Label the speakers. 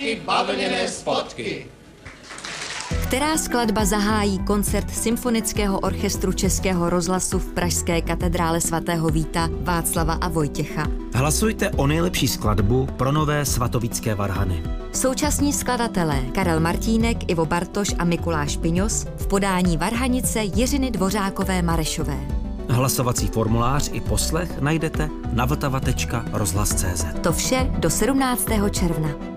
Speaker 1: i bavlněné spodky.
Speaker 2: Která skladba zahájí koncert Symfonického orchestru Českého rozhlasu v pražské katedrále svatého Víta, Václava a Vojtěcha?
Speaker 3: Hlasujte o nejlepší skladbu pro nové svatovícké varhany.
Speaker 2: Současní skladatelé Karel Martínek, Ivo Bartoš a Mikuláš Piňos v podání varhanice Jiřiny Dvořákové Marešové.
Speaker 3: Hlasovací formulář i poslech najdete na vltava.rozhlas.cz.
Speaker 2: To vše do 17. června.